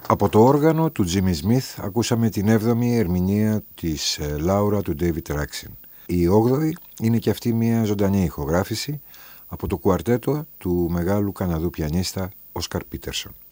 Από το όργανο του Jimmy Smith ακούσαμε την 7η ερμηνεία της Laura του David Raksin. Η 8η είναι και αυτή μια ζωντανή ηχογράφηση από το κουαρτέτο του μεγάλου Καναδού πιανίστα Όσκαρ Πίτερσον.